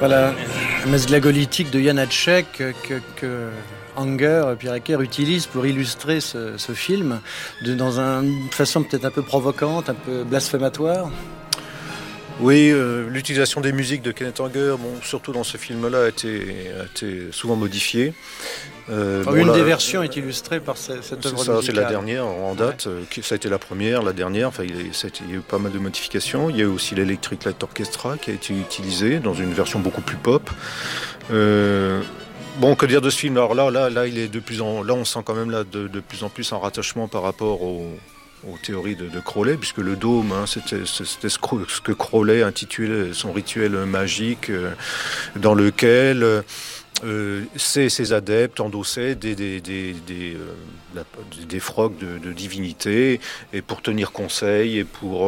Voilà, la messe glagolitique de Janacek que Anger, Pierre Hecker utilise pour illustrer ce film dans une façon peut-être un peu provocante, un peu blasphématoire. Oui, l'utilisation des musiques de Kenneth Anger, surtout dans ce film-là, a été souvent modifiée. Une des versions est illustrée par cette œuvre musicale. C'est la dernière en date. Ça a été la première, la dernière. Enfin, il y a eu pas mal de modifications. Il y a eu aussi l'Electric Light Orchestra qui a été utilisé dans une version beaucoup plus pop. Que dire de ce film ? Alors là, il est là, on sent quand même de plus en plus un rattachement par rapport aux théories de Crowley, puisque le dôme, c'était ce que Crowley intitulait son rituel magique, dans lequel ses adeptes endossaient des frocs de divinité, et pour tenir conseil et pour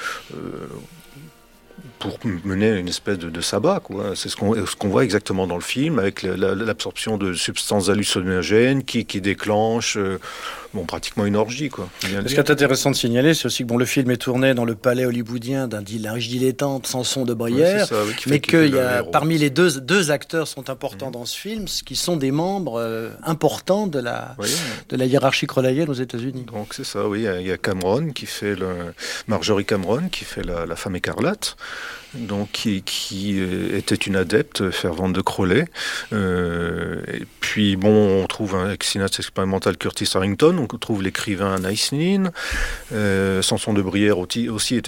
mener une espèce de sabbat, quoi. C'est ce qu'on voit exactement dans le film, avec l'absorption de substances hallucinogènes qui déclenchent pratiquement une orgie, quoi. Ce qui est intéressant de signaler, c'est aussi que le film est tourné dans le palais hollywoodien d'un riche dilettante, Samson de Bruyère, mais qu'il y a parmi les deux acteurs sont importants dans ce film, qui sont des membres importants de la hiérarchie crowleyenne aux États-Unis. Donc c'est ça, oui. Il y a Cameron Marjorie Cameron qui fait la femme écarlate. Donc qui était une adepte fervente de Crowley. Et puis on trouve un cinéaste expérimental, Curtis Harrington, on trouve l'écrivain Naïs Nin. Samson de Bruyère aussi était